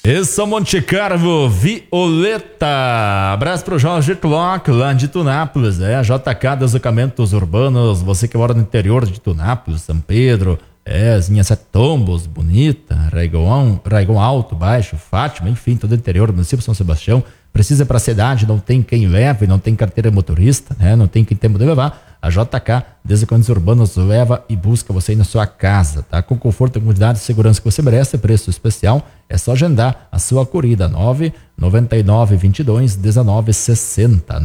Esse é Monte Carlo, Violeta. Abraço pro Jorge Clock, lá de Tunápolis, JK Deslocamentos Urbanos, você que mora no interior de Tunápolis, São Pedro, Zinha Sete Tombos, Bonita, Raigão Alto, Baixo, Fátima, enfim, todo o interior do município de São Sebastião. Precisa ir pra cidade, não tem quem leve, não tem carteira motorista, não tem quem tem de levar. A JK Deslocamentos Urbanos leva e busca você aí na sua casa, tá? Com conforto, comodidade e segurança que você merece, preço especial. É só agendar a sua corrida. 99922-1960.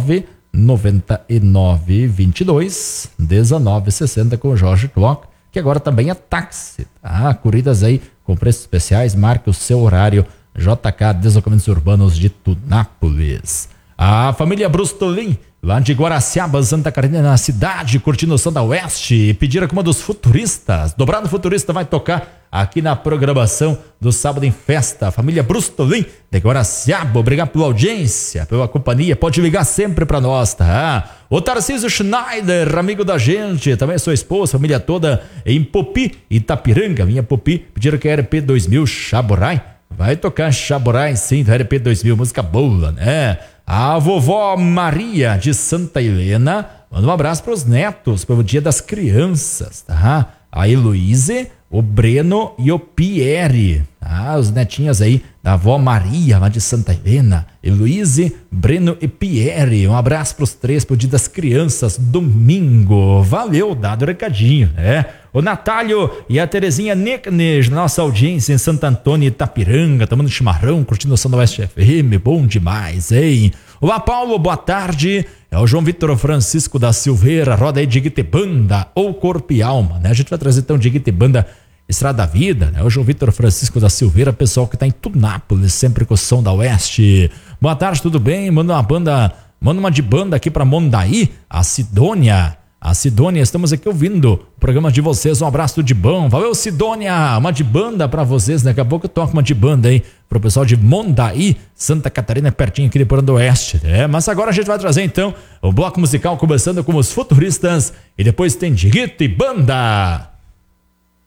99922-1960 com o Jorge Clock, que agora também é táxi, tá? Corridas aí com preços especiais, marque o seu horário. JK Deslocamentos Urbanos de Tunápolis. A família Brustolin, lá de Guaraciaba, Santa Catarina, na cidade, curtindo o som da Oeste, pediram que uma dos Futuristas, Dobrado Futurista, vai tocar aqui na programação do Sábado em Festa. Família Brustolin, de Guaraciaba, obrigado pela audiência, pela companhia, pode ligar sempre pra nós, tá? O Tarcísio Schneider, amigo da gente, também sua esposa, família toda em Popi, Itapiranga, minha Popi, pediram que a RP 2000 Chaborai, vai tocar Chaborai, sim, da RP 2000, música boa, né? A vovó Maria de Santa Helena, manda um abraço para os netos, pelo Dia das Crianças, tá? A Heloíse, o Breno e o Pierre, tá? Os netinhos aí da avó Maria, lá de Santa Helena. Heloíse, Breno e Pierre, um abraço para os três, pelo Dia das Crianças, domingo. Valeu, dado o recadinho, né? O Natálio e a Terezinha Necknes, nossa audiência em Santo Antônio, Itapiranga, tomando chimarrão, curtindo o som da Oeste FM, bom demais, hein? Olá, Paulo, boa tarde. É o João Vitor Francisco da Silveira, roda aí de Guitebanda ou Corpo e Alma, né? A gente vai trazer então de Guitebanda, Estrada da Vida, né? O João Vitor Francisco da Silveira, pessoal que tá em Tunápolis, sempre com o som da Oeste. Boa tarde, tudo bem? Manda uma de banda aqui pra Mondaí, a Sidônia. A Sidônia, estamos aqui ouvindo o programa de vocês, um abraço de bom. Valeu, Sidônia, uma de banda pra vocês, daqui a pouco eu toco uma de banda aí pro pessoal de Mondaí, Santa Catarina, pertinho aqui de Porto Oeste, mas agora a gente vai trazer então o bloco musical, começando com os Futuristas e depois tem Diguito e Banda.